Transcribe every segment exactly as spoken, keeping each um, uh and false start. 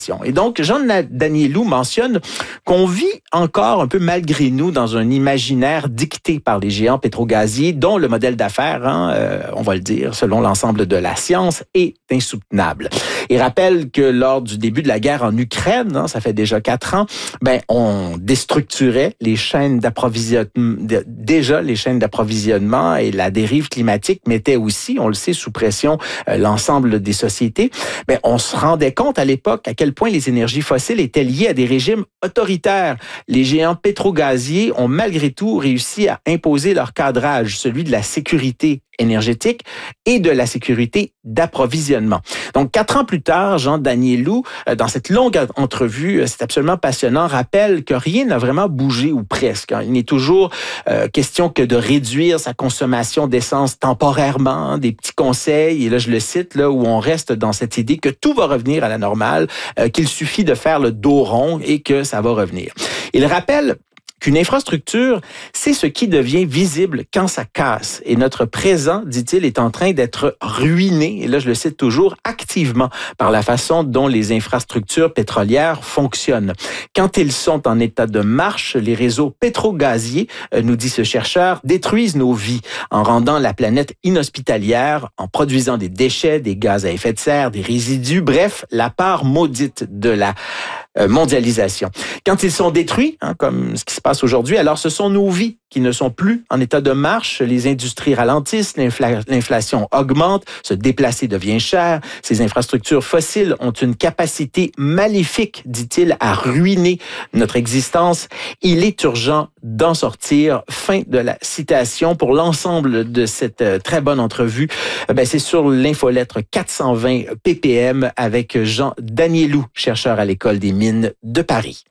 Et donc, Jean Danielou mentionne qu'on vit encore un peu malgré nous dans un imaginaire dicté par les géants pétrogaziers dont le modèle d'affaires, hein, euh, on va le dire, selon l'ensemble de la science, est insoutenable. Il rappelle que lors du début de la guerre en Ukraine, hein, ça fait déjà quatre ans, ben, on déstructurait les chaînes d'approvisionnement, déjà les chaînes d'approvisionnement et la dérive climatique mettait aussi, on le sait, sous pression euh, l'ensemble des sociétés. Ben, on se rendait compte à l'époque à quel point les énergies fossiles étaient liées à des régimes autoritaires. Les géants pétrogaziers ont malgré tout réussi à imposer leur cadrage, celui de la sécurité énergétique et de la sécurité d'approvisionnement. Donc, quatre ans plus tard, Jean Danielou, dans cette longue entrevue, c'est absolument passionnant, rappelle que rien n'a vraiment bougé ou presque. Il n'est toujours euh, question que de réduire sa consommation d'essence temporairement, hein, des petits conseils, et là je le cite, là où on reste dans cette idée que tout va revenir à la normale, euh, qu'il suffit de faire le dos rond et que ça va revenir. Il rappelle qu'une infrastructure, c'est ce qui devient visible quand ça casse. Et notre présent, dit-il, est en train d'être ruiné, et là je le cite toujours, activement par la façon dont les infrastructures pétrolières fonctionnent. Quand ils sont en état de marche, les réseaux pétrogaziers, nous dit ce chercheur, détruisent nos vies en rendant la planète inhospitalière, en produisant des déchets, des gaz à effet de serre, des résidus, bref, la part maudite de la mondialisation. Quand ils sont détruits, hein, comme ce qui se passe aujourd'hui, alors ce sont nos vies qui ne sont plus en état de marche. Les industries ralentissent, l'infla- l'inflation augmente, se déplacer devient cher. Ces infrastructures fossiles ont une capacité maléfique, dit-il, à ruiner notre existence. Il est urgent d'en sortir. Fin de la citation. Pour l'ensemble de cette euh, très bonne entrevue, ben, c'est sur l'infolettre quatre cent vingt P P M avec Jean Danielou, chercheur à l'École des mines de Paris.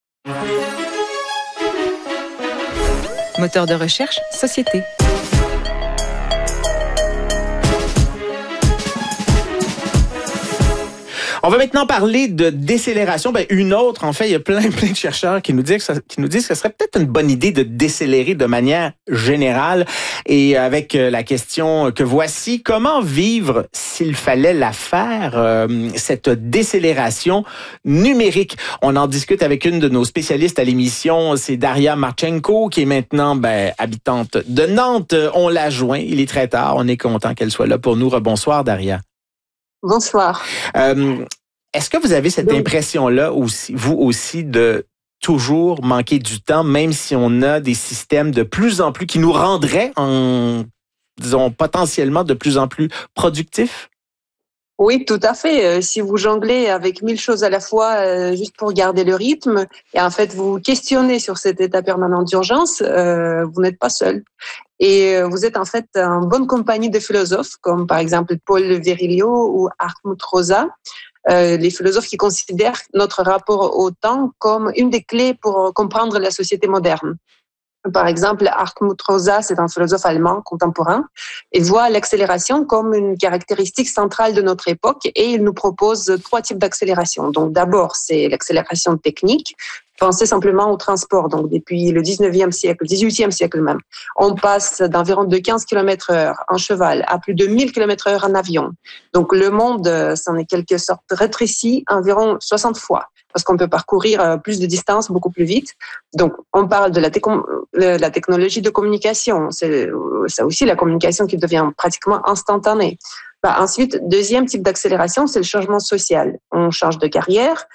Moteur de recherche, société. On va maintenant parler de décélération. Ben, une autre, en fait, il y a plein, plein de chercheurs qui nous disent que ça, qui nous disent que ce serait peut-être une bonne idée de décélérer de manière générale. Et avec la question que voici, comment vivre s'il fallait la faire, euh, cette décélération numérique? On en discute avec une de nos spécialistes à l'émission, c'est Daria Marchenko, qui est maintenant ben, habitante de Nantes. On l'a joint, il est très tard, on est content qu'elle soit là pour nous. Rebonsoir, Daria. Bonsoir. Euh, est-ce que vous avez cette Donc, impression-là, aussi, vous aussi, de toujours manquer du temps, même si on a des systèmes de plus en plus qui nous rendraient, en, disons, potentiellement de plus en plus productifs? Oui, tout à fait. Si vous jonglez avec mille choses à la fois, euh, juste pour garder le rythme, et en fait vous questionnez sur cet état permanent d'urgence, euh, vous n'êtes pas seul. Et vous êtes en fait en bonne compagnie de philosophes, comme par exemple Paul Virilio ou Hartmut Rosa, euh, les philosophes qui considèrent notre rapport au temps comme une des clés pour comprendre la société moderne. Par exemple, Hartmut Rosa, c'est un philosophe allemand contemporain. Il voit l'accélération comme une caractéristique centrale de notre époque et il nous propose trois types d'accélération. Donc d'abord, c'est l'accélération technique. Pensez simplement au transport. Donc depuis le dix-neuvième siècle, dix-huitième siècle même, on passe d'environ de quinze kilomètres heure en cheval à plus de mille kilomètres heure en avion. Donc le monde s'en est quelque sorte rétréci environ soixante fois. Parce qu'on peut parcourir plus de distance beaucoup plus vite. Donc, on parle de la, téco- la technologie de communication. C'est ça aussi la communication qui devient pratiquement instantanée. Bah, ensuite, deuxième type d'accélération, c'est le changement social. On change de carrière,